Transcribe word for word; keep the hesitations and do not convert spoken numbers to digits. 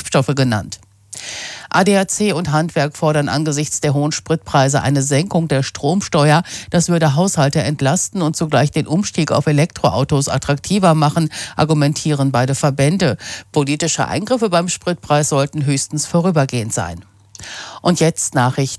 Treibstoffe genannt. A D A C und Handwerk fordern angesichts der hohen Spritpreise eine Senkung der Stromsteuer. Das würde Haushalte entlasten und zugleich den Umstieg auf Elektroautos attraktiver machen, argumentieren beide Verbände. Politische Eingriffe beim Spritpreis sollten höchstens vorübergehend sein. Und jetzt Nachrichten